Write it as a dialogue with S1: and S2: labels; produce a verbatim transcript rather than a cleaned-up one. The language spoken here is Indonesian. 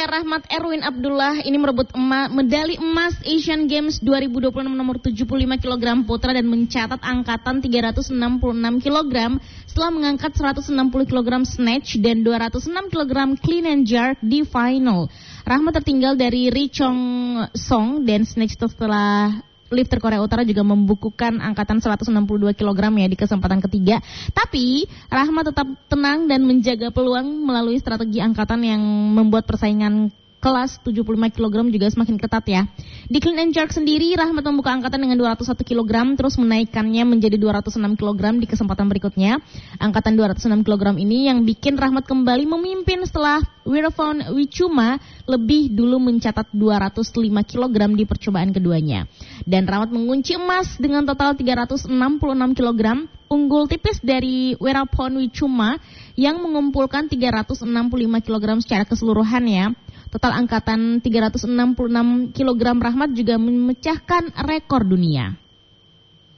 S1: ya, Rahmat Erwin Abdullah ini merebut ema, medali emas Asian Games dua ribu dua puluh enam nomor tujuh puluh lima kilogram putra dan mencatat angkatan tiga ratus enam puluh enam kilogram setelah mengangkat seratus enam puluh kilogram snatch dan dua ratus enam kilogram clean and jerk di final. Rahmat tertinggal dari Ri Chong Song dan snatch setelah lifter Korea Utara juga membukukan angkatan seratus enam puluh dua kilogram ya di kesempatan ketiga. Tapi Rahmat tetap tenang dan menjaga peluang melalui strategi angkatan yang membuat persaingan kelas tujuh puluh lima kilogram juga semakin ketat ya. Di clean and jerk sendiri Rahmat membuka angkatan dengan dua ratus satu kilogram terus menaikkannya menjadi dua ratus enam kilogram di kesempatan berikutnya. Angkatan dua ratus enam kilogram ini yang bikin Rahmat kembali memimpin setelah Wirafon Wichuma lebih dulu mencatat dua ratus lima kilogram di percobaan keduanya. Dan Rahmat mengunci emas dengan total tiga ratus enam puluh enam kilogram, unggul tipis dari Wirafon Wichuma yang mengumpulkan tiga ratus enam puluh lima kilogram secara keseluruhan ya. Total angkatan tiga ratus enam puluh enam kilogram Rahmat juga memecahkan rekor dunia.